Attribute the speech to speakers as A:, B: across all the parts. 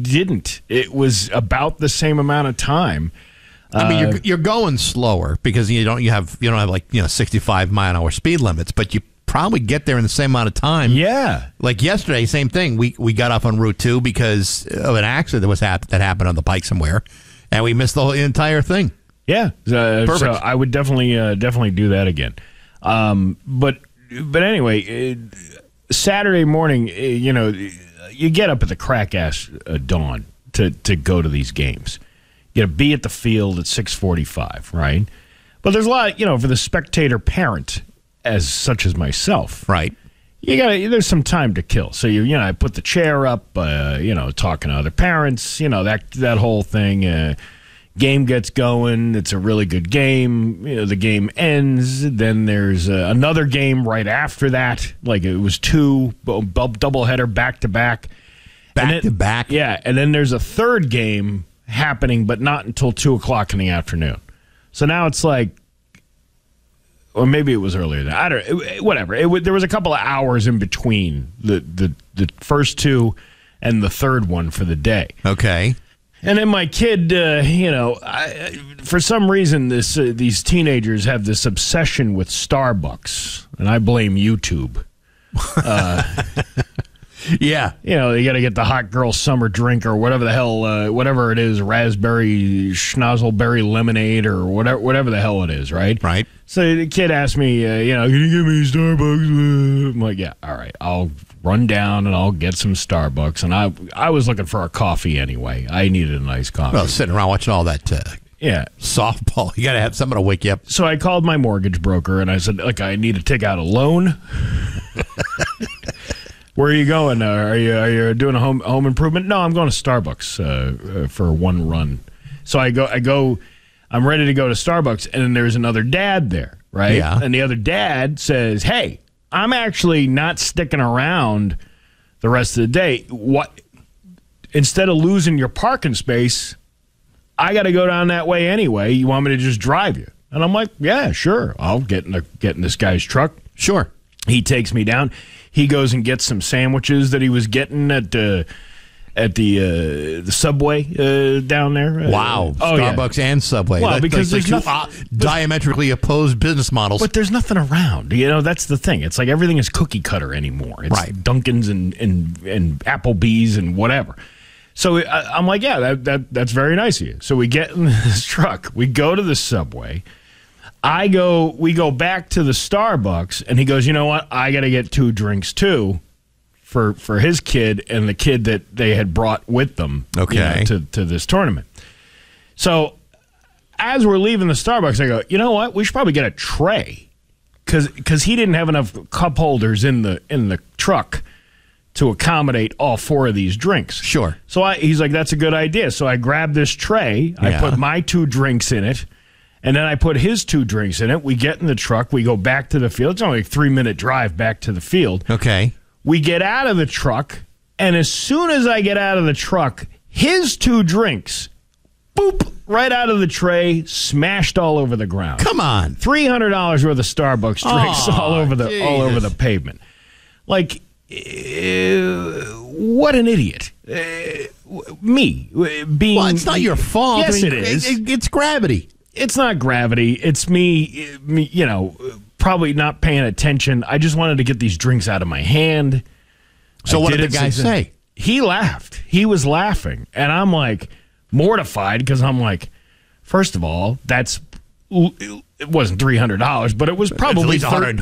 A: didn't. It was about the same amount of time.
B: I mean, you're going slower because you don't have like 65 mile an hour speed limits, but you probably get there in the same amount of time.
A: Yeah.
B: Like yesterday, same thing. We got off on Route 2 because of an accident that happened on the pike somewhere, and we missed the whole entire thing.
A: Yeah.
B: Perfect.
A: So I would definitely do that again. But anyway, Saturday morning, you get up at the crack ass dawn to go to these games. You got to be at the field at 6:45, right? But there's a lot, for the spectator parent, such as myself,
B: right?
A: There's some time to kill. So I put the chair up, talking to other parents, that whole thing. Game gets going. It's a really good game. The game ends. Then there's another game right after that. Like it was two doubleheader back to back.
B: Back to back.
A: Yeah, and then there's a third game happening, but not until 2:00 in the afternoon. So now it's like, or maybe it was earlier than I don't. Whatever. There was a couple of hours in between the first two and the third one for the day.
B: Okay.
A: And then my kid, for some reason, these teenagers have this obsession with Starbucks, and I blame YouTube.
B: Yeah.
A: You got to get the hot girl summer drink or whatever the hell, whatever it is, raspberry schnozzleberry lemonade or whatever the hell it is, right?
B: Right.
A: So the kid asked me, can you give me Starbucks? I'm like, yeah, all right. I'll run down and I'll get some Starbucks. And I was looking for a coffee anyway. I needed a nice coffee.
B: Well, sitting around watching all that softball, you got to have someone to wake you up.
A: So I called my mortgage broker and I said, look, I need to take out a loan. Where are you going? Are you doing a home improvement? No, I'm going to Starbucks for one run. So I go. I'm ready to go to Starbucks, and then there's another dad there, right?
B: Yeah.
A: And the other dad says, "Hey, I'm actually not sticking around the rest of the day. What? Instead of losing your parking space, I got to go down that way anyway. You want me to just drive you?" And I'm like, "Yeah, sure. I'll get in this guy's truck."
B: Sure.
A: He takes me down. He goes and gets some sandwiches that he was getting at the Subway down there.
B: Wow. Starbucks and Subway.
A: Well, because there's
B: two diametrically opposed business models.
A: But there's nothing around. That's the thing. It's like everything is cookie cutter anymore. It's
B: right.
A: Dunkin's and Applebee's and whatever. So I'm like, yeah, that's very nice of you. So we get in this truck. We go to the Subway. We go back to the Starbucks, and he goes, you know what? I got to get 2 drinks too for his kid and the kid that they had brought with them to this tournament. So as we're leaving the Starbucks, I go, you know what? We should probably get a tray because he didn't have enough cup holders in the truck to accommodate all 4 of these drinks.
B: Sure.
A: So he's like, that's a good idea. So I grabbed this tray. I put my 2 drinks in it. And then I put his 2 drinks in it. We get in the truck. We go back to the field. It's only a 3-minute drive back to the field.
B: Okay.
A: We get out of the truck, and as soon as I get out of the truck, his 2 drinks, boop, right out of the tray, smashed all over the ground.
B: Come on.
A: $300 worth of Starbucks drinks all over the pavement. Like, what an idiot. Me being.
B: Well, it's not your fault.
A: Yes, it is.
B: It's gravity.
A: It's not gravity. It's me, probably not paying attention. I just wanted to get these drinks out of my hand.
B: So what did the guy say?
A: He laughed. He was laughing. And I'm like mortified because I'm like, first of all, it wasn't $300, but it was probably
B: at least $150.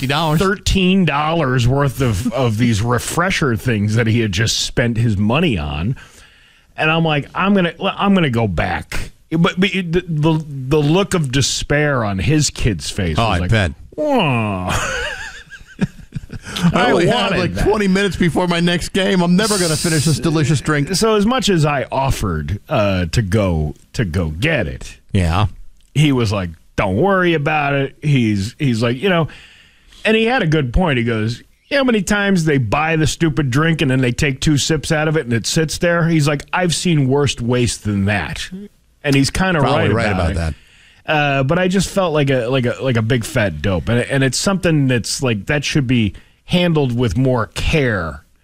A: $13 worth of these refresher things that he had just spent his money on. And I'm like, I'm gonna go back. But the look of despair on his kid's face.
B: I bet.
A: Whoa.
B: I only have like 20 minutes before my next game. I'm never going to finish this delicious drink.
A: So as much as I offered to go get it, he was like, "Don't worry about it." He's like, and he had a good point. He goes, "You know how many times they buy the stupid drink and then they take 2 sips out of it and it sits there?" He's like, "I've seen worse waste than that." And he's kind of right about
B: that.
A: But I just felt like a big fat dope, and it's something that's like that should be handled with more care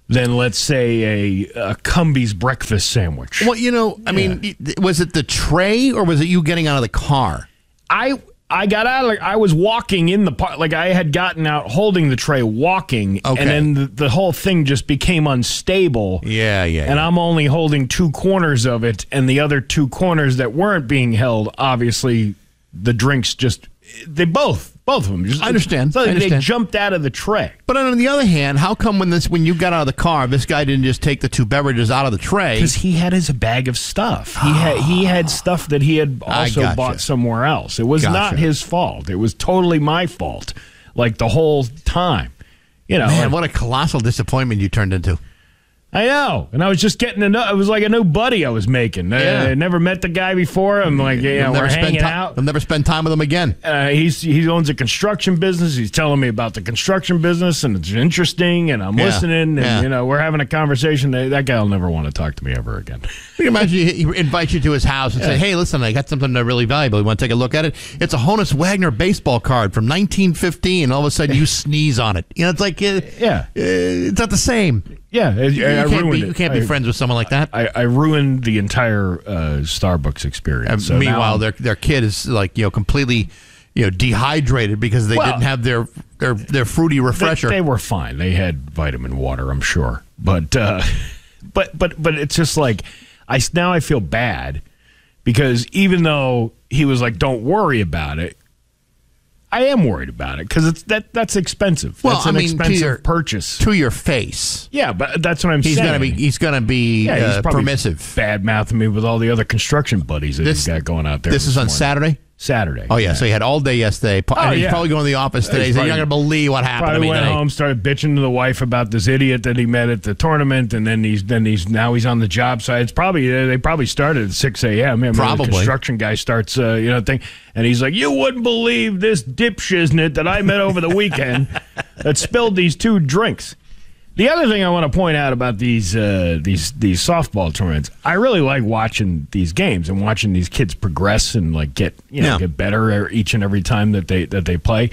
A: than, let's say, a Cumbies breakfast sandwich.
B: Well, I mean, was it the tray or was it you getting out of the car?
A: I got out of I was walking in the park. Like, I had gotten out holding the tray, walking,
B: Okay.
A: and then the whole thing just became unstable.
B: Yeah.
A: And I'm only holding two corners of it, and the other two corners that weren't being held, obviously, the drinks just, both of them. Just,
B: I understand.
A: So
B: I
A: they
B: understand.
A: jumped out of the tray.
B: But on the other hand, how come when you got out of the car, this guy didn't just take the two beverages out of the tray?
A: Because he had his bag of stuff. He had stuff that he had also
B: gotcha.
A: bought somewhere else. It was not his fault. It was totally my fault. Like, the whole time.
B: Man,
A: like,
B: what a colossal disappointment you turned into.
A: I know. And I was just getting it was like a new buddy I was making. I never met the guy before. I'm like, we're hanging out.
B: I'll never spend time with him again.
A: He owns a construction business. He's telling me about the construction business, and it's interesting, and I'm listening, and, we're having a conversation. That guy will never want to talk to me ever again.
B: You can imagine he invites you to his house and say, hey, listen, I got something really valuable. You want to take a look at it? It's a Honus Wagner baseball card from 1915, and all of a sudden you sneeze on it. It's like, it's not the same.
A: Yeah,
B: You can't be friends with someone like that.
A: I ruined the entire Starbucks experience. So
B: meanwhile, their kid is like completely dehydrated because they didn't have their fruity refresher.
A: They were fine. They had vitamin water, I'm sure. But it's just like now I feel bad because even though he was like, "Don't worry about it," I am worried about it because that's expensive.
B: Well,
A: that's an expensive purchase
B: to your face.
A: Yeah, but that's what I'm saying.
B: He's gonna be
A: he's
B: permissive.
A: Bad mouthing me with all the other construction buddies that he's got going out there.
B: This is on Saturday.
A: Saturday.
B: Oh yeah, so he had all day yesterday. He's probably going to the office today. So you're not going to believe what happened to me
A: went
B: today.
A: Home, started bitching to the wife about this idiot that he met at the tournament, and then he's on the job site. It's probably they probably started at 6 a.m.
B: Probably
A: the construction guy starts thing, and he's like, "You wouldn't believe this dipshiznit that I met over the weekend that spilled these two drinks." The other thing I want to point out about these softball tournaments, I really like watching these games and watching these kids progress and like get better each and every time that they play.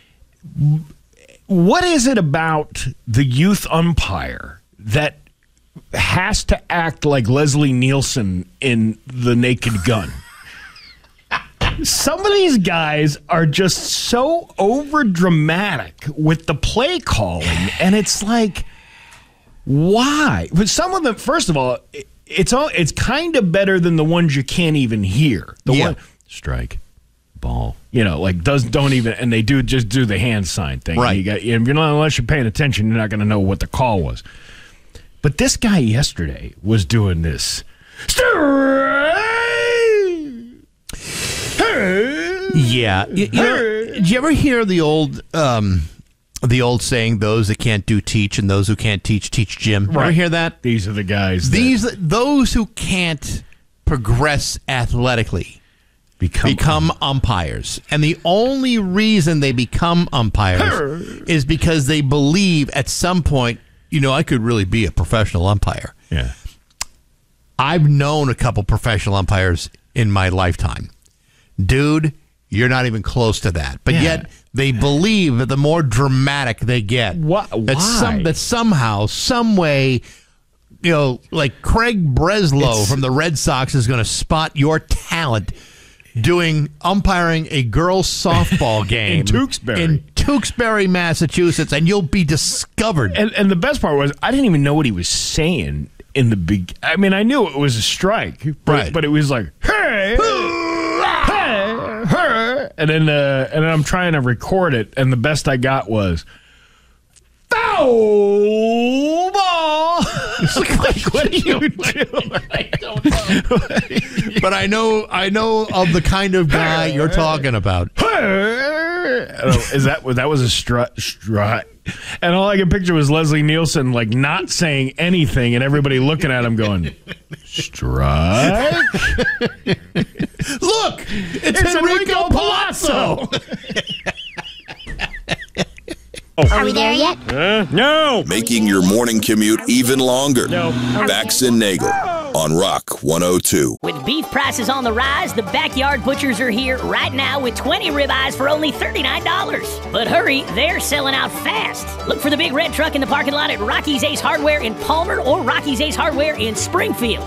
A: What is it about the youth umpire that has to act like Leslie Nielsen in The Naked Gun? Some of these guys are just so over dramatic with the play calling, and it's like, why? But some of them, first of all, it's kind of better than the ones you can't even hear. The one strike, ball, don't even, and they just do the hand sign thing.
B: Right.
A: Unless you're paying attention, you're not going to know what the call was. But this guy yesterday was doing this.
B: Yeah. Did you ever hear the old saying, those that can't do teach, and those who can't teach Jim?
A: Right.
B: Ever hear that?
A: These are the guys.
B: Those who can't progress athletically become umpires. And the only reason they become umpires is because they believe at some point, I could really be a professional umpire.
A: Yeah.
B: I've known a couple professional umpires in my lifetime. Dude, you're not even close to that. But yet they believe that the more dramatic they get,
A: why?
B: That somehow, some way, like Craig Breslow from the Red Sox is going to spot your talent doing umpiring a girls' softball game
A: in
B: Tewksbury, Massachusetts, and you'll be discovered.
A: And the best part was I didn't even know what he was saying in the big. I mean, I knew it was a strike, but it was like, hey. And then I'm trying to record it, and the best I got was foul ball. Like, what are you doing? I don't know.
B: But I know of the kind of guy you're talking about.
A: That was a strut. And all I could picture was Leslie Nielsen like not saying anything, and everybody looking at him going, strike.
B: Look, it's Enrico Palazzo.
C: Are we there yet?
A: No.
D: Making your morning commute even longer.
A: No.
D: Bax and Nagel on Rock 102.
E: With beef prices on the rise, the Backyard Butchers are here right now with 20 ribeyes for only $39. But hurry, they're selling out fast. Look for the big red truck in the parking lot at Rocky's Ace Hardware in Palmer or Rocky's Ace Hardware in Springfield.